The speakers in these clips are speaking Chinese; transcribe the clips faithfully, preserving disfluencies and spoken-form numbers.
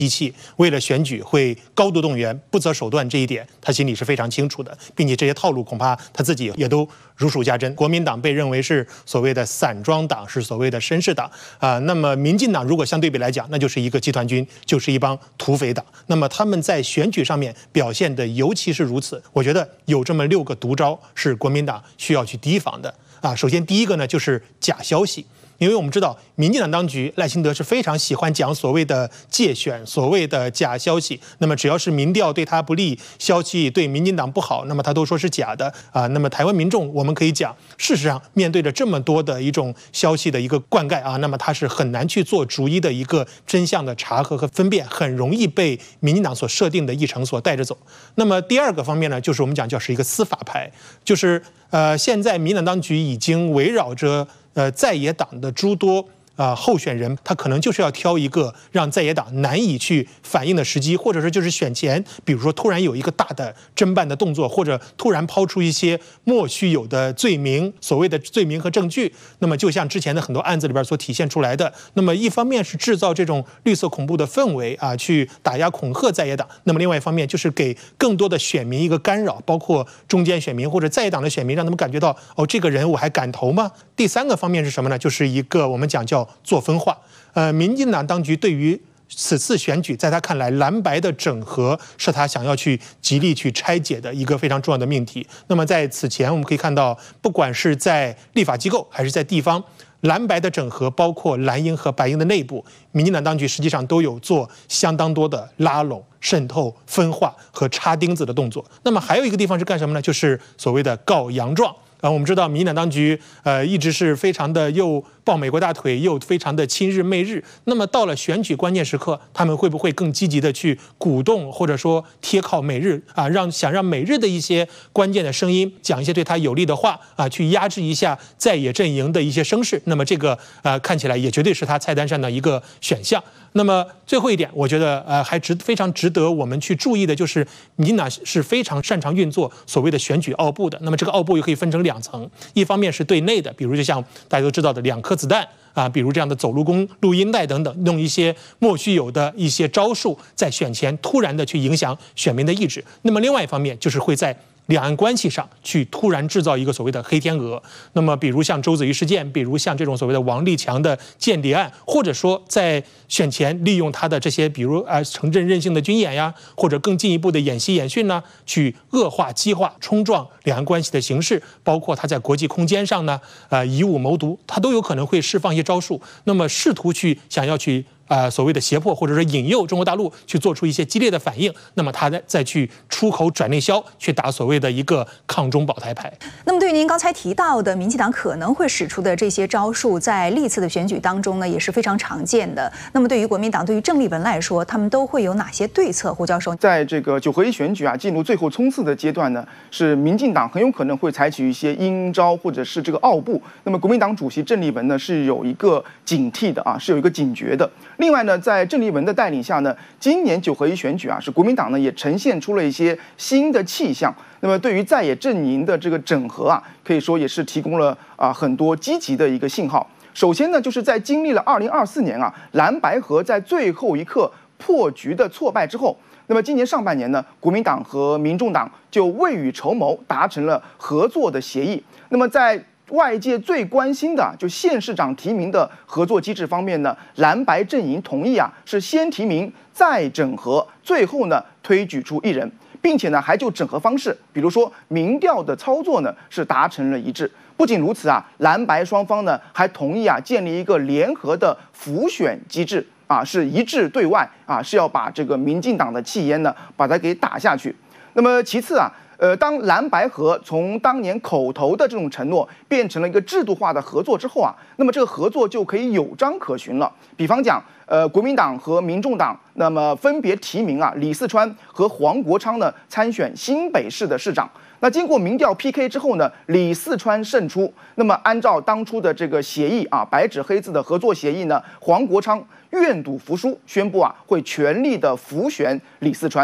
一气，为了选举会高度动员、不择手段，这一点他心里是非常清楚的，并且这些套路恐怕他自己也都如数家珍。国民党被认为是所谓的散装党，是所谓的绅士党啊、呃。那么民进党如果相对比来讲，那就是一个集团军，就是一帮土匪党。那么他们在选举上面表现的尤其是如此。我觉得有这么六个毒招是国民党需要去提防的啊。首先第一个呢就是假消息。因为我们知道，民进党当局赖清德是非常喜欢讲所谓的介选、所谓的假消息。那么只要是民调对他不利，消息对民进党不好，那么他都说是假的啊。那么台湾民众，我们可以讲，事实上面对着这么多的一种消息的一个灌溉啊，那么他是很难去做逐一的一个真相的查核和分辨，很容易被民进党所设定的议程所带着走。那么第二个方面呢，就是我们讲叫是一个司法牌，就是呃，现在民进党当局已经围绕着。呃，在野党的诸多啊、呃、候选人，他可能就是要挑一个让在野党难以去反应的时机，或者说就是选前，比如说突然有一个大的侦办的动作，或者突然抛出一些莫须有的罪名，所谓的罪名和证据。那么就像之前的很多案子里边所体现出来的，那么一方面是制造这种绿色恐怖的氛围啊，去打压恐吓在野党；那么另外一方面就是给更多的选民一个干扰，包括中间选民或者在野党的选民，让他们感觉到哦，这个人我还敢投吗？第三个方面是什么呢？就是一个我们讲叫做分化。呃，民进党当局对于此次选举，在他看来，蓝白的整合是他想要去极力去拆解的一个非常重要的命题。那么在此前，我们可以看到，不管是在立法机构还是在地方，蓝白的整合，包括蓝营和白营的内部，民进党当局实际上都有做相当多的拉拢、渗透、分化和插钉子的动作。那么还有一个地方是干什么呢？就是所谓的告洋状。啊，我们知道民进党当局呃一直是非常的又抱美国大腿，又非常的亲日媚日。那么到了选举关键时刻，他们会不会更积极的去鼓动或者说贴靠美日啊，让想让美日的一些关键的声音讲一些对他有利的话啊，去压制一下在野阵营的一些声势？那么这个呃看起来也绝对是他菜单上的一个选项。那么最后一点，我觉得呃还值非常值得我们去注意的就是，民进党是非常擅长运作所谓的选举奥部的。那么这个奥部又可以分成两层，一方面是对内的，比如就像大家都知道的两颗子弹啊，比如这样的走路工、录音带等等，用一些莫须有的一些招数，在选前突然的去影响选民的意志。那么另外一方面就是会在两岸关系上去突然制造一个所谓的黑天鹅，那么比如像周子瑜事件，比如像这种所谓的王立强的间谍案，或者说在选前利用他的这些比如啊城镇韧性的军演呀，或者更进一步的演习演训呢，去恶化激化冲撞两岸关系的形势，包括他在国际空间上呢，呃以武谋独，他都有可能会释放一些招数，那么试图去想要去。啊、呃，所谓的胁迫或者说引诱中国大陆去做出一些激烈的反应，那么他再再去出口转内销，去打所谓的一个抗中保台牌。 那么对于您刚才提到的民进党可能会使出的这些招数，在历次的选举当中呢，也是非常常见的。那么对于国民党，对于郑丽文来说，他们都会有哪些对策？胡教授， 在这个九合一选举啊进入最后冲刺的阶段呢，是民进党很有可能会采取一些阴招或者是这个奥步。那么国民党主席郑丽文呢是有一个警惕的啊，是有一个警觉的。另外呢，在郑丽文的带领下呢，今年九合一选举啊，是国民党呢也呈现出了一些新的气象。那么对于在野阵营的这个整合啊，可以说也是提供了啊很多积极的一个信号。首先呢，就是在经历了二零二四年啊蓝白合在最后一刻破局的挫败之后，那么今年上半年呢，国民党和民众党就未雨绸缪，达成了合作的协议。那么在外界最关心的就县市长提名的合作机制方面呢，蓝白阵营同意啊，是先提名再整合，最后呢推举出一人，并且呢还就整合方式，比如说民调的操作呢是达成了一致。不仅如此啊，蓝白双方呢还同意啊建立一个联合的辅选机制啊，是一致对外啊，是要把这个民进党的气焰呢把它给打下去。那么其次啊。呃，当蓝白合从当年口头的这种承诺变成了一个制度化的合作之后啊，那么这个合作就可以有章可循了。比方讲，呃，国民党和民众党那么分别提名啊李四川和黄国昌呢参选新北市的市长。那经过民调 P K 之后呢，李四川胜出。那么按照当初的这个协议啊，白纸黑字的合作协议呢，黄国昌愿赌服输，宣布啊会全力的辅选李四川。当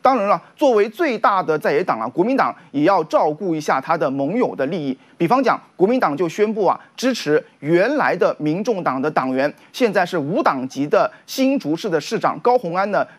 当然了，作为最大的在野党啊，国民党也要照顾一下他的盟友的利益。比方讲，国民党就宣布啊，支持原来的民众党的党员，现在是无党籍的新竹市的市长高虹安呢，